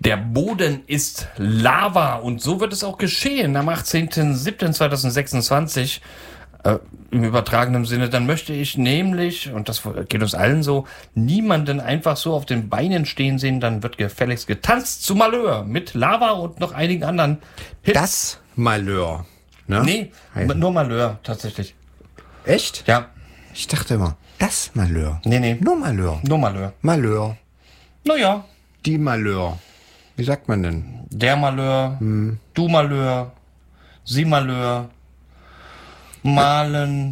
Der Boden ist Lava und so wird es auch geschehen am 18.07.2026. Im übertragenen Sinne, dann möchte ich nämlich, und das geht uns allen so, niemanden einfach so auf den Beinen stehen sehen, dann wird gefälligst getanzt zu Malheur mit Lava und noch einigen anderen Hits. Das Malheur. Ne? Nee, nur Malheur, tatsächlich. Echt? Ja. Ich dachte immer, das Malheur. Nee. Nur Malheur. Nur Malheur. Malheur. Naja. Die Malheur. Wie sagt man denn? Der Malheur, du Malheur, sie Malheur, malen,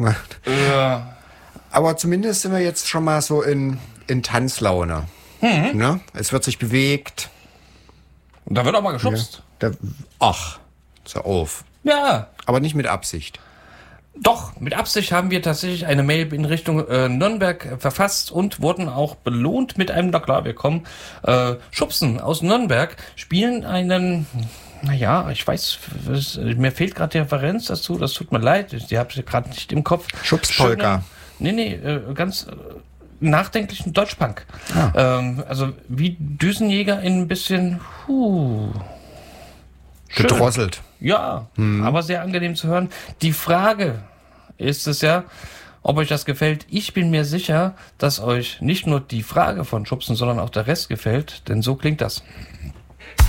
Aber zumindest sind wir jetzt schon mal so in Tanzlaune. Ne? Es wird sich bewegt. Und da wird auch mal geschubst. Ach, so auf. Ja. Aber nicht mit Absicht. Doch, mit Absicht haben wir tatsächlich eine Mail in Richtung Nürnberg verfasst und wurden auch belohnt mit einem, na klar, wir kommen, Schubsen aus Nürnberg, spielen einen, naja, ich weiß, mir fehlt gerade die Referenz dazu, das tut mir leid, die habe ich gerade nicht im Kopf. Schubspolka. Ganz nachdenklichen Deutschpunk. Also wie Düsenjäger in ein bisschen, schön. Gedrosselt. Ja, aber sehr angenehm zu hören. Die Frage ist es ja, ob euch das gefällt. Ich bin mir sicher, dass euch nicht nur die Frage von Schubsen, sondern auch der Rest gefällt, denn so klingt das.